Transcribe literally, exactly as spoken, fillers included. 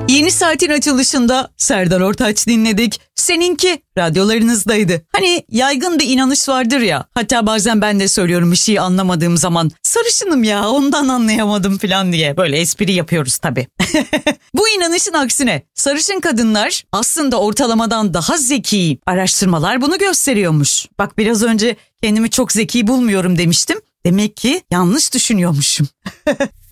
Yeni saatin açılışında Serdar Ortaç dinledik. Seninki radyolarınızdaydı. Hani yaygın bir inanış vardır ya. Hatta bazen ben de söylüyorum bir şeyi anlamadığım zaman. Sarışınım ya ondan anlayamadım falan diye. Böyle espri yapıyoruz tabii. Bu inanışın aksine sarışın kadınlar aslında ortalamadan daha zeki. Araştırmalar bunu gösteriyormuş. Bak biraz önce kendimi çok zeki bulmuyorum demiştim. Demek ki yanlış düşünüyormuşum.